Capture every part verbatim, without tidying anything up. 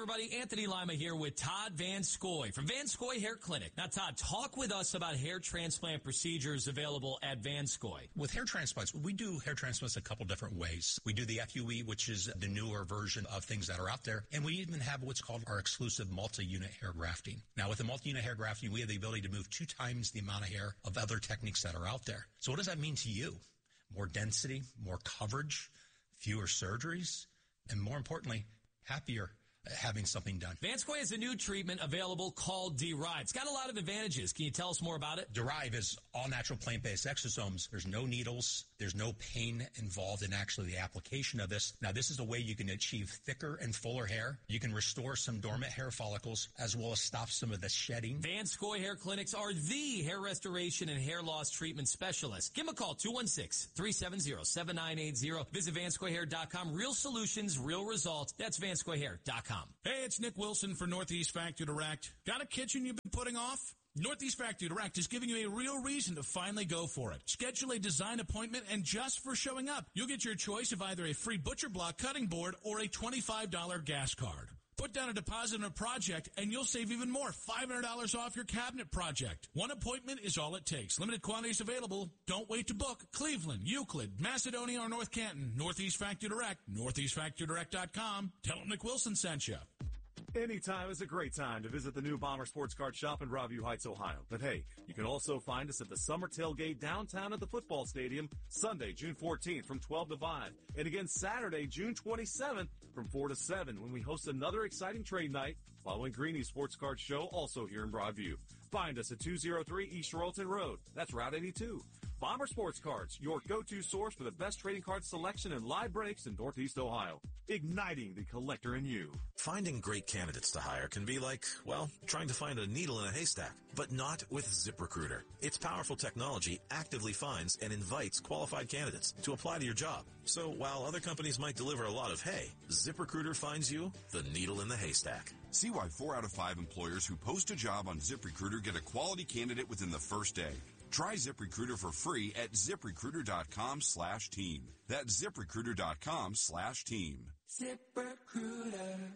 everybody. Anthony Lima here with Todd Van Scoy from Van Scoy Hair Clinic. Now, Todd, talk with us about hair transplant procedures available at Van Scoy. With hair transplants, we do hair transplants a couple different ways. We do the F U E, which is the newer version of things that are out there, and we even have what's called our exclusive multi-unit hair grafting. Now, with the multi-unit hair grafting, we have the ability to move two times the amount of hair of other techniques that are out there. So what does that mean to you? More density, more coverage, fewer surgeries, and more importantly, happier having something done. Van Scoy has a new treatment available called Derive. It's got a lot of advantages. Can you tell us more about it? Derive is all natural plant-based exosomes. There's no needles. There's no pain involved in actually the application of this. Now, this is a way you can achieve thicker and fuller hair. You can restore some dormant hair follicles as well as stop some of the shedding. Van Scoy Hair Clinics are the hair restoration and hair loss treatment specialists. Give them a call, two one six, three seven zero, seven nine eight zero. Visit van scoy hair dot com. Real solutions, real results. That's van scoy hair dot com. Hey, it's Nick Wilson for Northeast Factory Direct. Got a kitchen you've been putting off? Northeast Factory Direct is giving you a real reason to finally go for it. Schedule a design appointment, and just for showing up, you'll get your choice of either a free butcher block cutting board or a twenty-five dollars gas card. Put down a deposit on a project, and you'll save even more, five hundred dollars off your cabinet project. One appointment is all it takes. Limited quantities available. Don't wait to book. Cleveland, Euclid, Macedonia, or North Canton. Northeast Factory Direct. northeast factory direct dot com. Tell them Nick Wilson sent you. Anytime is a great time to visit the new Bomber Sports Card Shop in Broadview Heights, Ohio. But hey, you can also find us at the Summer Tailgate downtown at the football stadium, Sunday, June fourteenth from twelve to five. And again, Saturday, June twenty-seventh from four to seven when we host another exciting trade night following Greenie's Sports Card Show, also here in Broadview. Find us at two oh three East Royalton Road. That's Route eighty-two. Bomber Sports Cards, your go-to source for the best trading card selection and live breaks in Northeast Ohio. Igniting the collector in you. Finding great candidates to hire can be like, well, trying to find a needle in a haystack, but not with ZipRecruiter. Its powerful technology actively finds and invites qualified candidates to apply to your job. So while other companies might deliver a lot of hay, ZipRecruiter finds you the needle in the haystack. See why four out of five employers who post a job on ZipRecruiter get a quality candidate within the first day. Try ZipRecruiter for free at ZipRecruiter.com slash team. That's ZipRecruiter.com slash team. ZipRecruiter.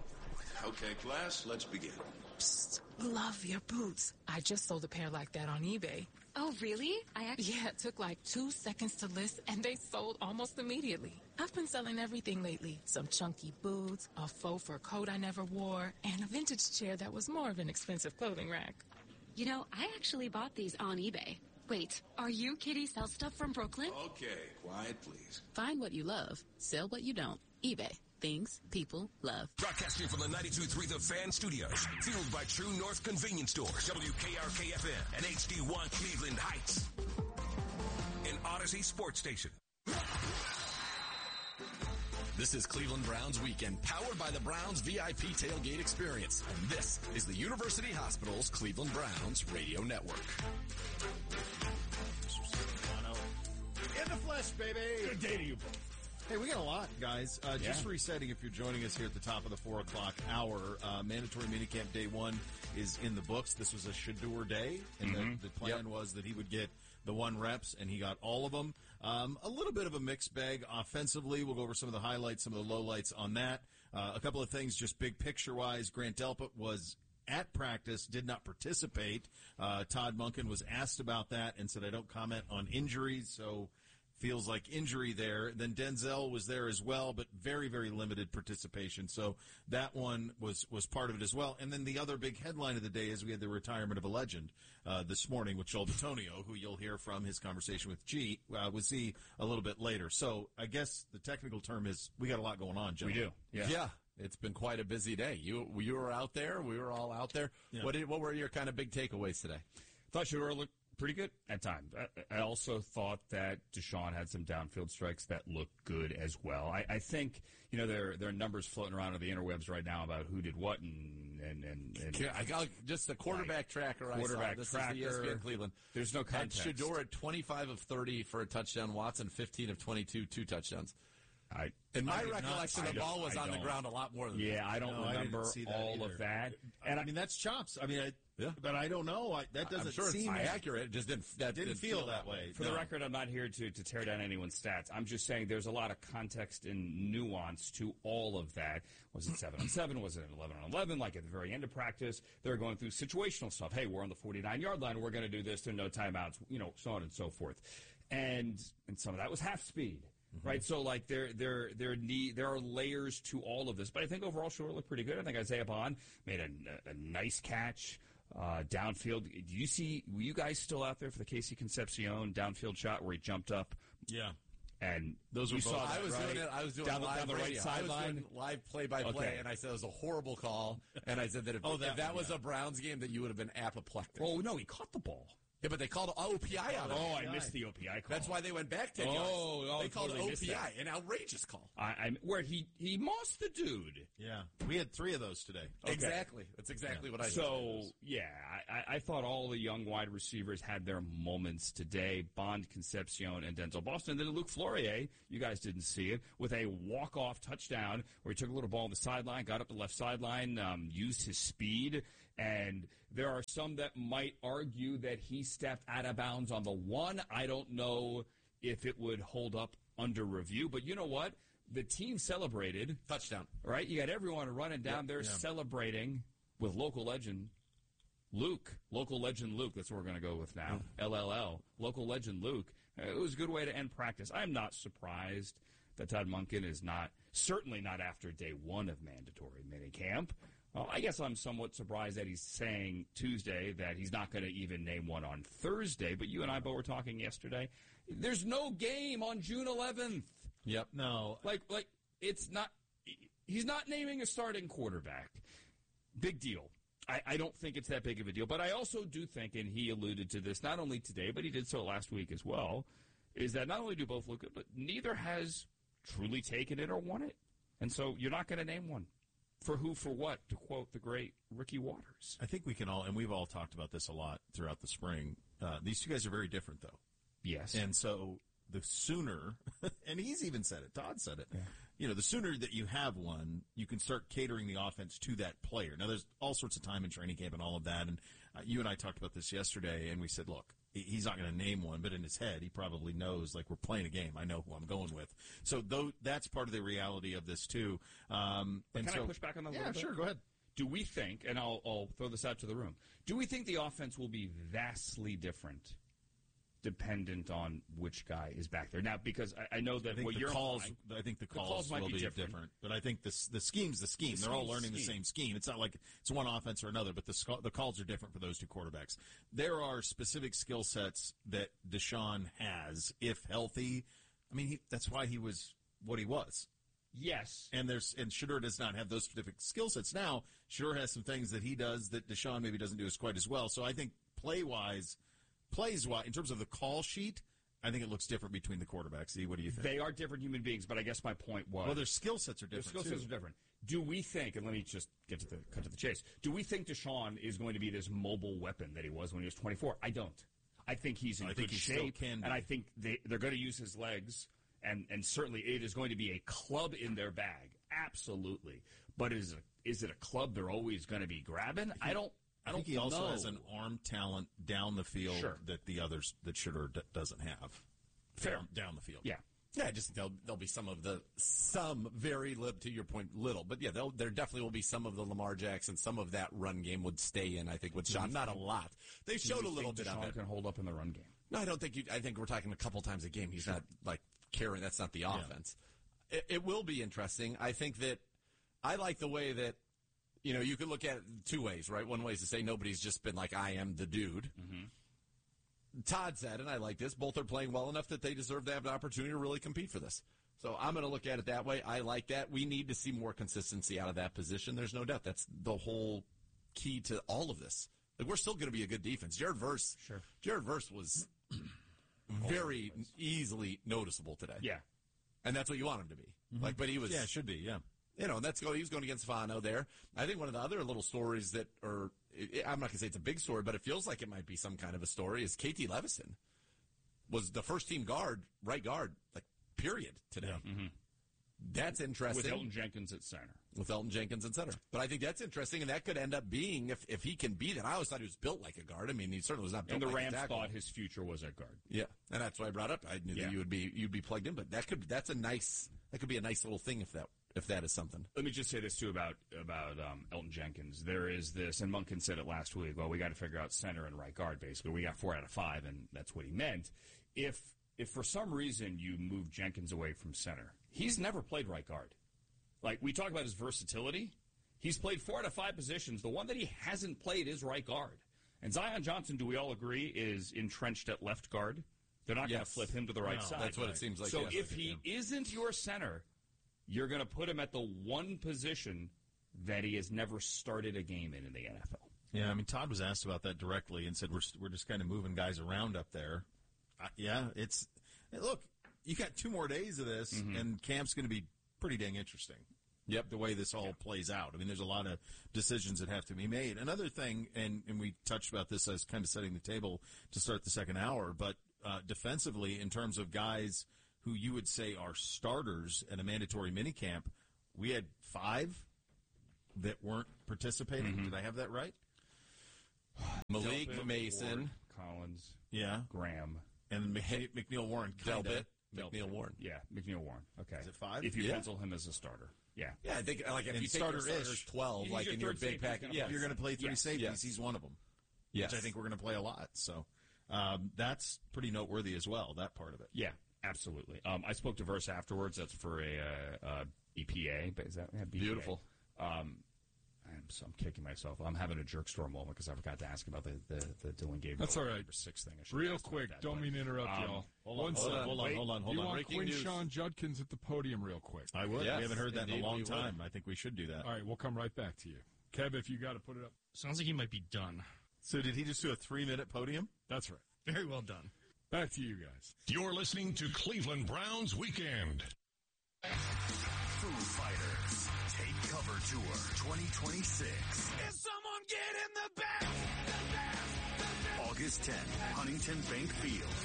Okay, class, let's begin. Psst, love your boots. I just sold a pair like that on eBay. Oh, really? I actually... Yeah, it took like two seconds to list, and they sold almost immediately. I've been selling everything lately. Some chunky boots, a faux fur coat I never wore, and a vintage chair that was more of an expensive clothing rack. You know, I actually bought these on eBay. Wait, are you Kitty Sell Stuff from Brooklyn? Okay, quiet, please. Find what you love. Sell what you don't. eBay. Things people love. Broadcasting from the ninety-two point three The Fan Studios. Fueled by True North Convenience Stores. W K R K F M and H D one Cleveland Heights. An Odyssey Sports Station. This is Cleveland Browns Weekend, powered by the Browns V I P Tailgate Experience. And this is the University Hospital's Cleveland Browns Radio Network. In the flesh, baby. Good day to you both. Hey, we got a lot, guys. Uh, yeah. Just resetting, if you're joining us here at the top of the four o'clock hour, uh, mandatory minicamp day one is in the books. This was a Shedeur day, and mm-hmm. the, the plan yep. was that he would get the one reps, and he got all of them. Um, a little bit of a mixed bag offensively. We'll go over some of the highlights, some of the lowlights on that. Uh, a couple of things just big picture-wise. Grant Delpit was at practice, did not participate. Uh, Todd Monken was asked about that and said, I don't comment on injuries, so feels like injury there. Then Denzel was there as well, but very, very limited participation. So that one was, was part of it as well. And then the other big headline of the day is we had the retirement of a legend uh, this morning with Joel DeTonio, who you'll hear from his conversation with G. Uh, with Z a little bit later. So I guess the technical term is we got a lot going on, gentlemen. We do. Yeah. yeah. It's been quite a busy day. You you were out there. We were all out there. Yeah. What did, what were your kind of big takeaways today? Thought Shedeur looked pretty good at times. I, I also thought that Deshaun had some downfield strikes that looked good as well. I, I think, you know, there there are numbers floating around on the interwebs right now about who did what and and and, and yeah, I got just the quarterback like, tracker. Quarterback I saw. This tracker. Is the E S P N Cleveland. There's no context. And Shedeur at twenty-five of thirty for a touchdown. Watson fifteen of twenty-two, two touchdowns. I, In my I recollection, not, the ball was I on the don't. ground a lot more than Yeah, that. I don't No, remember I didn't see that all either. of that. And I, I mean, that's chops. I mean, I, yeah. but I don't know. I, that doesn't I'm sure seem it's accurate. It just didn't, that didn't, didn't feel, feel that that way. For no. the record, I'm not here to, to tear down anyone's stats. I'm just saying there's a lot of context and nuance to all of that. Was it seven on seven? Was it an eleven on eleven? Like at the very end of practice, they're going through situational stuff. Hey, we're on the forty-nine-yard line. We're going to do this. There are no timeouts, you know, so on and so forth. And and some of that was half speed. Mm-hmm. Right, so like there, there, there need there are layers to all of this, but I think overall Shore looked pretty good. I think Isaiah Bond made a, a nice catch uh, downfield. Do you see? Were you guys still out there for the Casey Concepcion downfield shot where he jumped up? Yeah, and those were you both. saw that, I was right? doing it. I was doing down, live down the right radio. sideline. I was doing live play by play, Okay. and I said it was a horrible call. And I said that if, oh, that, if that one, was yeah. a Browns game, that you would have been apoplectic. Oh no, he caught the ball. Yeah, but they called O P I on it. Oh, I missed the O P I call. That's why they went back ten oh, yards. Oh, they called totally O P I, that. an outrageous call. I, I where he he mossed the dude. Yeah, we had three of those today. Okay. Exactly. That's exactly yeah. what I. So yeah, I, I thought all the young wide receivers had their moments today. Bond, Concepcion, and Denzel Boston. And then Luke Flourier, you guys didn't see it, with a walk-off touchdown where he took a little ball on the sideline, got up the left sideline, um, used his speed. And there are some that might argue that he stepped out of bounds on the one. I don't know if it would hold up under review. But you know what? The team celebrated. Touchdown. Right? You got everyone running down yep, there yeah. celebrating with local legend Luke. Local legend Luke. That's what we're going to go with now. L L L. Local legend Luke. It was a good way to end practice. I'm not surprised that Todd Monken is not, certainly not after day one of mandatory minicamp. Well, I guess I'm somewhat surprised that he's saying Tuesday that he's not going to even name one on Thursday. But you and I both were talking yesterday. There's no game on June eleventh. Yep. No. Like, like it's not. He's not naming a starting quarterback. Big deal. I, I don't think it's that big of a deal. But I also do think, and he alluded to this not only today, but he did so last week as well, is that not only do both look good, but neither has truly taken it or won it. And so you're not going to name one. For who, for what, to quote the great Ricky Waters. I think we can all, and we've all talked about this a lot throughout the spring. Uh, these two guys are very different, though. Yes. And so the sooner, and he's even said it, Todd said it, yeah. you know, the sooner that you have one, you can start catering the offense to that player. Now, there's all sorts of time in training camp and all of that, and uh, you and I talked about this yesterday, and we said, look, he's not going to name one, but in his head, he probably knows, like, we're playing a game. I know who I'm going with. So though, that's part of the reality of this, too. Um, but and can so, I push back on that a yeah, little bit? sure, go ahead. Do we think, and I'll, I'll throw this out to the room, do we think the offense will be vastly different dependent on which guy is back there? Now, because I, I know that I think what the you're calls, implying, I think the the calls, calls might will be be different. different. But I think the the scheme's the scheme. The They're all scheme's learning the the scheme. same scheme. It's not like it's one offense or another, but the sc- the calls are different for those two quarterbacks. There are specific skill sets that Deshaun has, if healthy. I mean, he, that's why he was what he was. Yes. And there's and Shedeur does not have those specific skill sets. Now, Shedeur has some things that he does that Deshaun maybe doesn't do as quite as well. So I think play-wise, plays-wise, in terms of the call sheet, I think it looks different between the quarterbacks. E, what do you think? They are different human beings, but I guess my point was... Well, their skill sets are different, Their skill sets too. are different. Do we think, and let me just get to the cut to the chase, do we think Deshaun is going to be this mobile weapon that he was when he was twenty-four? I don't. I think he's in I good think he still shape, can be. and I think they, they're going to use his legs, and, and certainly it is going to be a club in their bag. Absolutely. But is it, is it a club they're always going to be grabbing? I don't I, I don't think he also know. has an arm talent down the field Sure. that the others that Shedeur d- doesn't have. Fair. Down, down the field. Yeah. Yeah, just there'll, there'll be some of the some very li- to your point little, but yeah, there definitely will be some of the Lamar Jackson, some of that run game would stay in. I think with Sean, not a lot. They showed a little bit Deshaun of it. can hold up in the run game. No, I don't think you. I think we're talking a couple times a game. He's Sure. not like carrying. That's not the offense. It, it will be interesting. I think that I like the way that you know you could look at it two ways, right? One way is to say nobody's just been like I am the dude. Mm-hmm. Todd said, and I like this, both are playing well enough that they deserve to have an opportunity to really compete for this. So I'm going to look at it that way. I like that. We need to see more consistency out of that position. There's no doubt. That's the whole key to all of this. Like, we're still going to be a good defense. Jared Verse, sure. Jared Verse was very easily noticeable today. Yeah. And that's what you want him to be. Mm-hmm. Like, but he was. Yeah, it should be, yeah. You know, and that's going, he was going against Fano there. I think one of the other little stories that are, I'm not going to say it's a big story, but it feels like it might be some kind of a story, is K T Levison was the first team guard, right guard, like, period, today. Yeah. Mm-hmm. That's interesting. With Elton Jenkins at center. With Elton Jenkins at center. But I think that's interesting, and that could end up being, if, if he can be that. I always thought he was built like a guard. I mean, he certainly was not built like a guard. like And the a Rams tackle. thought his future was at guard. Yeah, and that's why I brought up. I knew Yeah. that you would be you'd be plugged in, but that could that's a nice that could be a nice little thing if that if that is something. Let me just say this, too, about about um, Elton Jenkins. There is this, and Monken said it last week, well, we got to figure out center and right guard, basically. We got four out of five, and that's what he meant. If if for some reason you move Jenkins away from center, he's never played right guard. Like, we talk about his versatility. He's played four out of five positions. The one that he hasn't played is right guard. And Zion Johnson, do we all agree, is entrenched at left guard? They're not Yes. going to flip him to the right No, side. that's what it seems like, So yes. if he isn't your center, you're going to put him at the one position that he has never started a game in in the N F L. Yeah, I mean, Todd was asked about that directly and said we're we're just kind of moving guys around up there. Uh, yeah, it's look, you got two more days of this, Mm-hmm. and camp's going to be pretty dang interesting. Yep, the way this all yep. plays out. I mean, there's a lot of decisions that have to be made. Another thing, and, and we touched about this as kind of setting the table to start the second hour, but uh, defensively, in terms of guys who you would say are starters at a mandatory minicamp, we had five that weren't participating. Mm-hmm. Did I have that right? Malik Delpit, Mason, Ward, Collins, yeah, Graham, and McNeil, McNeil Warren. Delpit, McNeil Warren. Yeah, McNeil Warren. Okay, is it five? If you yeah. pencil him as a starter, yeah, yeah. I think like if and you take your starters twelve, He's like your in your third big safety, package, he's yeah, gonna You're going to play three Yes. safeties. Yes. He's one of them. Yes. Which I think we're going to play a lot. So um, that's pretty noteworthy as well, that part of it. Yeah, absolutely. Um, I spoke to Verse afterwards. That's for a uh, uh, B P A. But is that yeah, B P A. Beautiful. Um, I'm, so I'm kicking myself. I'm having a jerk store moment because I forgot to ask about the, the, the Dylan Gabriel. That's all right. Number six thing. I should Real have asked quick, about that, don't but, mean to interrupt um, y'all. Hold One on, hold second. on, hold on, Wait, hold on, hold you on. want Breaking news. Quinshawn Judkins at the podium real quick. I would. Yes, we haven't heard that in indeed a long we would. time. I think we should do that. All right, we'll come right back to you. Kev, if you got to put it up. Sounds like he might be done. So did he just do a three-minute podium? That's right. Very well done. Back to you guys. You're listening to Cleveland Browns Weekend. Foo Fighters Take Cover Tour twenty twenty-six. If someone get in the back, August tenth, Huntington Bank Field.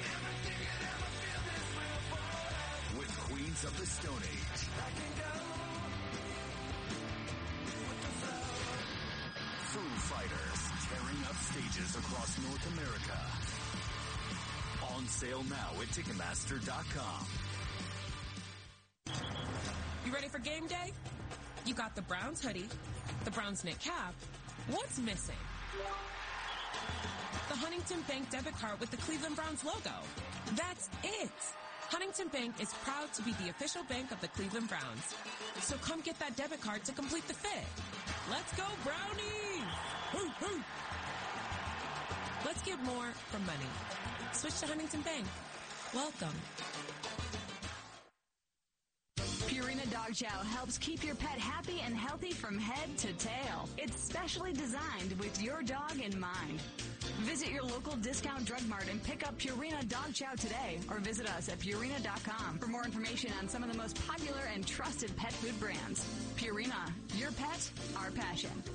With Queens of the Stone Age. Foo Fighters tearing up stages across North America. On sale now at Ticketmaster dot com. You ready for game day? You got the Browns hoodie, the Browns knit cap. What's missing? The Huntington Bank debit card with the Cleveland Browns logo. That's it. Huntington Bank is proud to be the official bank of the Cleveland Browns. So come get that debit card to complete the fit. Let's go, Brownies! Hoo, hoo. Let's get more from money. Switch to Huntington Bank. Welcome. Purina Dog Chow helps keep your pet happy and healthy from head to tail. It's specially designed with your dog in mind. Visit your local discount drug mart and pick up Purina Dog Chow today, or visit us at Purina dot com for more information on some of the most popular and trusted pet food brands. Purina, your pet, our passion.